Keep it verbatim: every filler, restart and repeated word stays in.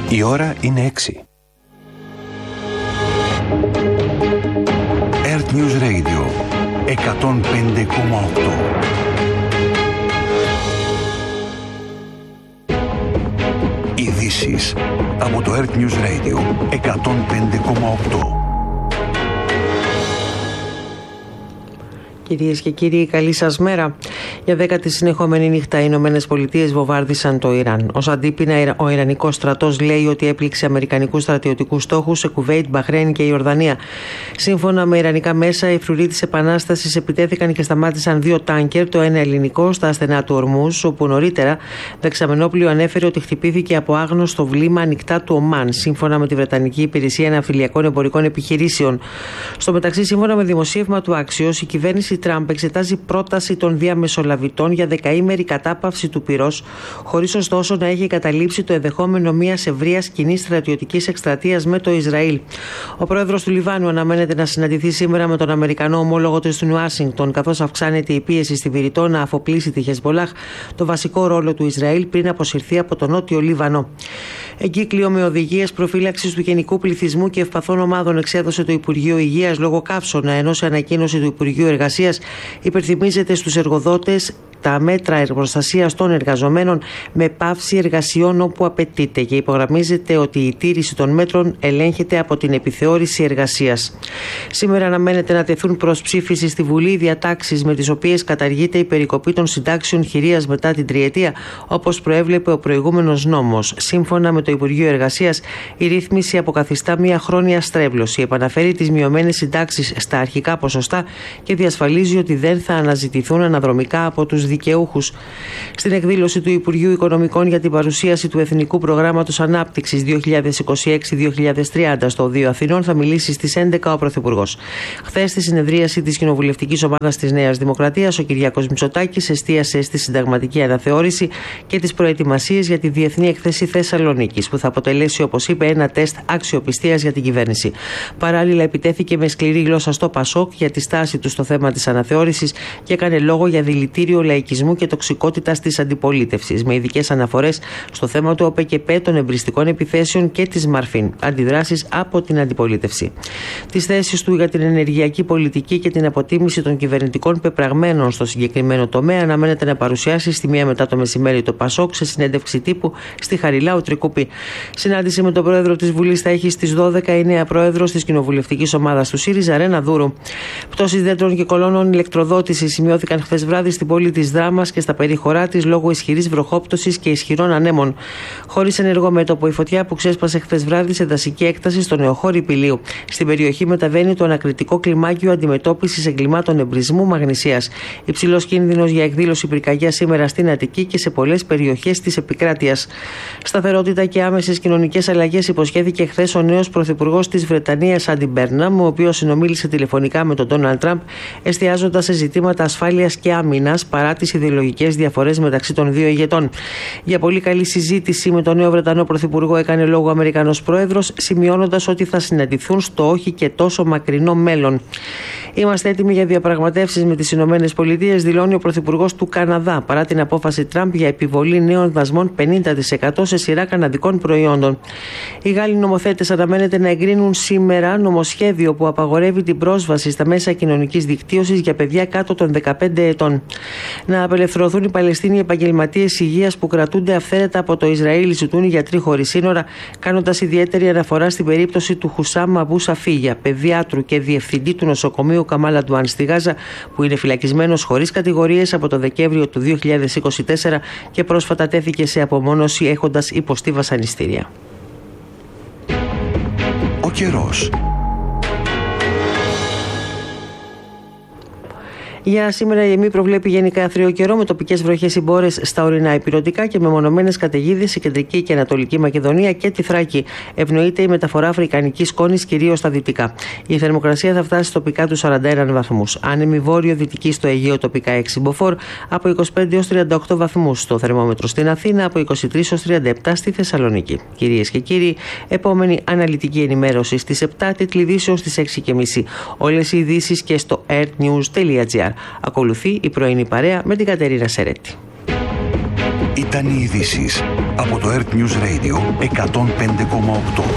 Η ώρα είναι έξι. Earth News Radio εκατόν πέντε κόμμα οκτώ. Ειδήσεις από το Earth News Radio εκατόν πέντε κόμμα οκτώ. Κυρίες και κύριοι, καλή σας μέρα. Για δέκατη συνεχόμενη νύχτα οι Ηνωμένες Πολιτείες βομβάρδισαν το Ιράν. Ως αντίπεινα, ο Ιρανικός στρατός λέει ότι έπληξε αμερικανικούς στρατιωτικούς στόχους σε Κουβέιτ, Μπαχρέιν και Ιορδανία. Σύμφωνα με ιρανικά μέσα, οι φρουροί της Επανάστασης επιτέθηκαν και σταμάτησαν δύο τάνκερ, το ένα ελληνικό στα στενά του Ορμούζ, όπου νωρίτερα δεξαμενόπλιο ανέφερε ότι χτυπήθηκε από άγνωστο βλήμα ανοιχτά του Ομάν, σύμφωνα με τη Βρετανική Υπηρεσία Ναυτιλιακών Εμπορικών Επιχειρήσεων. Στο μεταξύ, σύμφωνα με δημοσίευμα του Axios, η κυβέρνηση Τραμπ εξετάζει πρόταση των διαμεσολαβητών για δεκαήμερη κατάπαυση του πυρός, χωρίς ωστόσο να έχει καταλήψει το ενδεχόμενο μιας ευρείας κοινής στρατιωτικής εκστρατείας με το Ισραήλ. Ο πρόεδρος του Λιβάνου αναμένεται να συναντηθεί σήμερα με τον Αμερικανό ομόλογο του στην Ουάσιγκτον, καθώς αυξάνεται η πίεση στη Βηρητό να αφοπλίσει τη Χεσμπολάχ, το βασικό ρόλο του Ισραήλ πριν αποσυρθεί από τον Νότιο Λίβανο. Εγκύκλιο με οδηγίες προφύλαξης του γενικού πληθυσμού και ευπαθών ομάδων εξέδωσε το Υπουργείο Υγείας λόγω καύσωνα, ενώ σε ανακοίνωση του Υπουργείου Εργασίας υπενθυμίζεται στους εργοδότες τα μέτρα προστασίας των εργαζομένων με πάυση εργασιών όπου απαιτείται και υπογραμμίζεται ότι η τήρηση των μέτρων ελέγχεται από την επιθεώρηση εργασίας. Σήμερα αναμένεται να τεθούν προς ψήφιση στη Βουλή διατάξεις με τις οποίες καταργείται η περικοπή των συντάξεων χειρίας μετά την τριετία, όπως προέβλεπε ο προηγούμενος νόμος. Σύμφωνα με το Υπουργείο Εργασίας, η ρύθμιση αποκαθιστά μια χρόνια στρέβλωση, επαναφέρει τις μειωμένες συντάξεις στα αρχικά ποσοστά και διασφαλίζει ότι δεν θα αναζητηθούν αναδρομικά από τους δικαιούχους. Στην εκδήλωση του Υπουργείου Οικονομικών για την παρουσίαση του Εθνικού Προγράμματος Ανάπτυξης δύο χιλιάδες είκοσι έξι με δύο χιλιάδες τριάντα στο Οδείο Αθηνών θα μιλήσει στις έντεκα ο Πρωθυπουργός. Χθες, στη συνεδρίαση της Κοινοβουλευτικής Ομάδας της Νέας Δημοκρατίας, ο Κυριάκος Μητσοτάκης εστίασε στη συνταγματική αναθεώρηση και τις προετοιμασίες για τη Διεθνή Έκθεση Θεσσαλονίκης, που θα αποτελέσει, όπως είπε, ένα τεστ αξιοπιστίας για την κυβέρνηση. Παράλληλα, επιτέθηκε με σκληρή γλώσσα στο Πασόκ για τη στάση του στο θέμα της αναθεώρησης και έκανε λόγο για δηλητήριο λαϊκισμού και τοξικότητας της αντιπολίτευσης, με ειδικές αναφορές στο θέμα του ΟΠΕΚΕΠΕ, των εμπριστικών επιθέσεων και της Μαρφίν. Αντιδράσεις από την αντιπολίτευση. Τις θέσεις του για την ενεργειακή πολιτική και την αποτίμηση των κυβερνητικών πεπραγμένων στο συγκεκριμένο τομέα αναμένεται να παρουσιάσει στη μία μετά το μεσημέρι το Πασόκ σε συνέντευξη τύπου στη Χαριλάου Τρικούπη. Συνάντηση με τον πρόεδρο της Βουλής θα έχει στις δώδεκα η νέα πρόεδρος της κοινοβουλευτικής ομάδας του ΣΥΡΙΖΑ, Ρένα Δούρου. Πτώσεις δέντρων και κολόνων ηλεκτροδότησης σημειώθηκαν χθες βράδυ στην πόλη της Δράμας και στα περίχωρά της λόγω ισχυρής βροχόπτωσης και ισχυρών ανέμων. Χωρίς ενεργό μέτωπο, η φωτιά που ξέσπασε χθες βράδυ σε δασική έκταση στο νεοχώρι Πηλίου. Στην περιοχή μεταβαίνει το ανακριτικό κλιμάκιο αντιμετώπισης εγκλημάτων εμπρισμού μαγνησίας. Υψηλός κίνδυνος για εκδήλωση πυρκαγιάς σήμερα στην Αττική και σε πολλές περιοχές της επικράτειας. Σταθερότητα και άμεσες κοινωνικές αλλαγές υποσχέθηκε χθες ο νέος πρωθυπουργός της Βρετανίας, Άντι Μπέρναμ, ο οποίος συνομίλησε τηλεφωνικά με τον Ντόναλντ Τραμπ, εστιάζοντας σε ζητήματα ασφάλειας και άμυνας παρά τις ιδεολογικές διαφορές μεταξύ των δύο ηγετών. Για πολύ καλή συζήτηση με τον νέο Βρετανό πρωθυπουργό έκανε λόγο ο Αμερικανός πρόεδρος, σημειώνοντας ότι θα συναντηθούν στο όχι και τόσο μακρινό μέλλον. Είμαστε έτοιμοι για διαπραγματεύσεις με τις Ηνωμένες Πολιτείες, δηλώνει ο πρωθυπουργός του Καναδά, παρά την απόφαση Τραμπ για επιβολή νέων δασμών πενήντα τοις εκατό σε σειρά καναδικών προϊόντων. Οι Γάλλοι νομοθέτες αναμένεται να εγκρίνουν σήμερα νομοσχέδιο που απαγορεύει την πρόσβαση στα μέσα κοινωνικής δικτύωσης για παιδιά κάτω των δεκαπέντε ετών. Να απελευθερωθούν οι Παλαιστίνοι επαγγελματίες υγείας που κρατούνται αυθαίρετα από το Ισραήλ, ζητούν οι γιατροί χωρίς σύνορα, κάνοντας ιδιαίτερη αναφορά στην περίπτωση του Χουσάμ Αμπού Σαφίγια, παιδιάτρου και διευθυντή του νοσοκομείου Καμάλ Αντουάν στη Γάζα, που είναι φυλακισμένος χωρίς κατηγορίες από το Δεκέμβριο του δύο χιλιάδες είκοσι τέσσερα και πρόσφατα τέθηκε σε απομόνωση έχοντας υποστεί βασανιστήρια. Ο καιρός. Για σήμερα η ΕΜΗ προβλέπει γενικά αθραίο καιρό με τοπικές βροχές ή μπόρες στα ορεινά υπηρετικά και με μονομένες καταιγίδες στη κεντρική και ανατολική Μακεδονία και τη Θράκη. Ευνοείται η μεταφορά αφρικανικής σκόνης κυρίως στα δυτικά. Η θερμοκρασία θα φτάσει τοπικά τους σαράντα ένα βαθμούς. Άνεμη βόρειο-δυτική στο Αιγαίο, τοπικά έξι μποφόρ, από είκοσι πέντε έως τριάντα οκτώ βαθμούς στο θερμόμετρο στην Αθήνα, από είκοσι τρεις έως τριάντα επτά στη Θεσσαλονίκη. Κυρίες και κύριοι, επόμενη αναλυτική ενημέρωση στις επτά, τίτλοι ειδήσεων στις έξι και μισή. Όλες οι ειδήσεις και στο earthnews τελεία gr. Ακολουθεί η πρωινή παρέα με την Κατερίνα Σερέτη. Ήταν οι ειδήσεις από το Earth News Radio εκατόν πέντε κόμμα οκτώ.